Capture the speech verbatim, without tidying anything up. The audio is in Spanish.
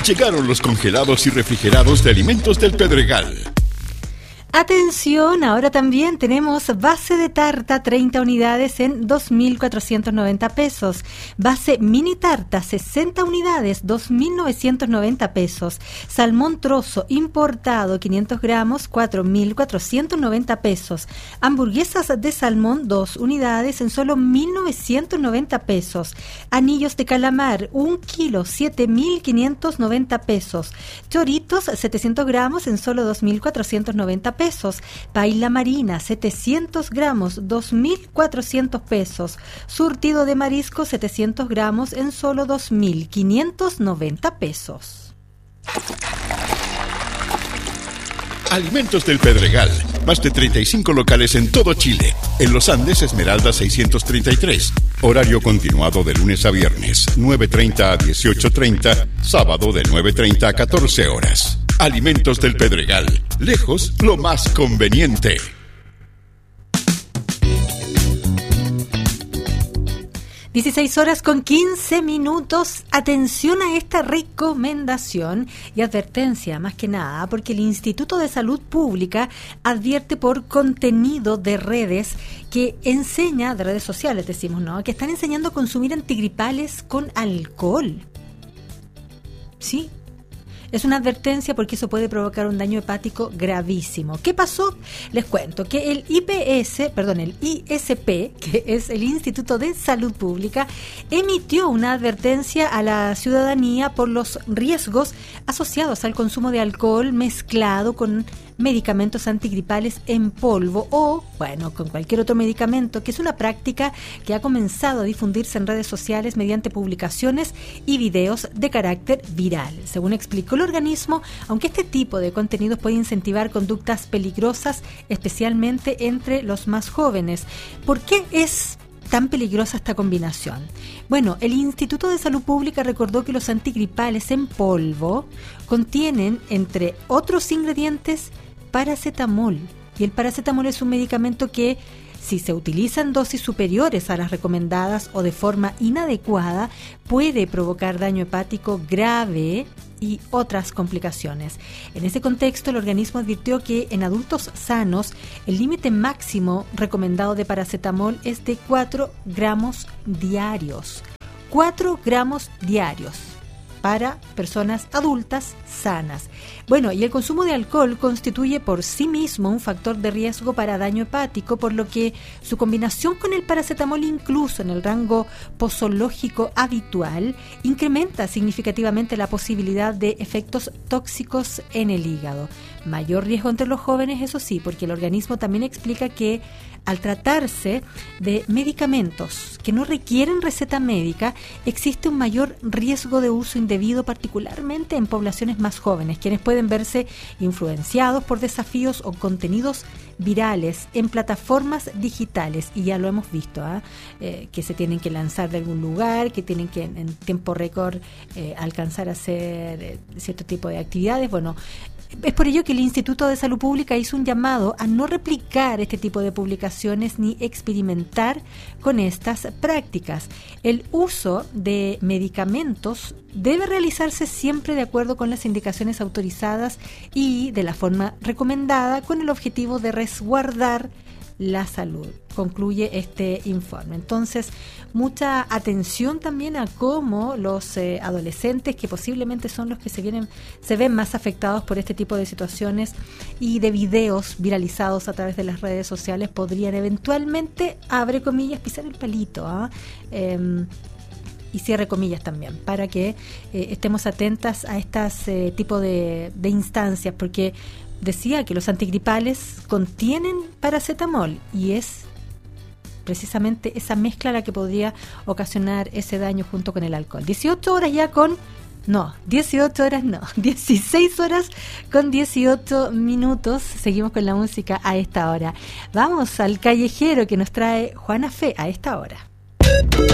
Llegaron los congelados y refrigerados de Alimentos del Pedregal. Atención, ahora también tenemos base de tarta, treinta unidades en dos mil cuatrocientos noventa pesos. Base mini tarta, sesenta unidades, dos mil novecientos noventa pesos. Salmón trozo importado, quinientos gramos, cuatro mil cuatrocientos noventa pesos. Hamburguesas de salmón, dos unidades en solo mil novecientos noventa pesos. Anillos de calamar, un kilo, siete mil quinientos noventa pesos. Choritos, setecientos gramos en solo dos mil cuatrocientos noventa pesos. pesos. Paila marina, setecientos gramos, dos mil cuatrocientos pesos. Surtido de marisco, setecientos gramos en solo dos mil quinientos noventa pesos. Alimentos del Pedregal. Más de treinta y cinco locales en todo Chile. En Los Andes, Esmeralda seiscientos treinta y tres. Horario continuado de lunes a viernes, nueve treinta a dieciocho treinta. Sábado de nueve treinta a catorce horas. Alimentos del Pedregal. Lejos, lo más conveniente. dieciséis horas con quince minutos. Atención a esta recomendación y advertencia, más que nada, porque el Instituto de Salud Pública advierte por contenido de redes que enseña, de redes sociales decimos, ¿no?, que están enseñando a consumir antigripales con alcohol. Sí. Es una advertencia porque eso puede provocar un daño hepático gravísimo. ¿Qué pasó? Les cuento que el I P S, perdón, el I S P, que es el Instituto de Salud Pública, emitió una advertencia a la ciudadanía por los riesgos asociados al consumo de alcohol mezclado con medicamentos antigripales en polvo o, bueno, con cualquier otro medicamento, que es una práctica que ha comenzado a difundirse en redes sociales mediante publicaciones y videos de carácter viral. Según explicó el organismo, aunque este tipo de contenidos puede incentivar conductas peligrosas, especialmente entre los más jóvenes. ¿Por qué es tan peligrosa esta combinación? Bueno, el Instituto de Salud Pública recordó que los antigripales en polvo contienen, entre otros ingredientes, paracetamol. Y el paracetamol es un medicamento que, si se utiliza en dosis superiores a las recomendadas o de forma inadecuada, puede provocar daño hepático grave y otras complicaciones. En ese contexto, el organismo advirtió que en adultos sanos el límite máximo recomendado de paracetamol es de cuatro gramos diarios. cuatro gramos diarios para personas adultas sanas. Bueno, y el consumo de alcohol constituye por sí mismo un factor de riesgo para daño hepático, por lo que su combinación con el paracetamol, incluso en el rango posológico habitual, incrementa significativamente la posibilidad de efectos tóxicos en el hígado. Mayor riesgo entre los jóvenes, eso sí, porque el organismo también explica que al tratarse de medicamentos que no requieren receta médica, existe un mayor riesgo de uso indebido, particularmente en poblaciones más jóvenes, quienes pueden verse influenciados por desafíos o contenidos virales en plataformas digitales, y ya lo hemos visto, ¿eh? Eh, que se tienen que lanzar de algún lugar, que tienen que en tiempo récord eh, alcanzar a hacer eh, cierto tipo de actividades. Bueno, es por ello que el Instituto de Salud Pública hizo un llamado a no replicar este tipo de publicaciones ni experimentar con estas prácticas. El uso de medicamentos debe realizarse siempre de acuerdo con las indicaciones autorizadas y de la forma recomendada, con el objetivo de resguardar la salud, concluye este informe. Entonces, mucha atención también a cómo los eh, adolescentes, que posiblemente son los que se vienen, se ven más afectados por este tipo de situaciones y de videos viralizados a través de las redes sociales, podrían eventualmente, abre comillas, pisar el palito, ¿ah? Eh, y cierre comillas también, para que eh, estemos atentas a estas eh, tipo de, de instancias, porque decía que los antigripales contienen paracetamol y es precisamente esa mezcla la que podría ocasionar ese daño junto con el alcohol. dieciocho horas ya con... No, dieciocho horas no, dieciséis horas con dieciocho minutos. Seguimos con la música a esta hora. Vamos al callejero que nos trae Juana Fe a esta hora.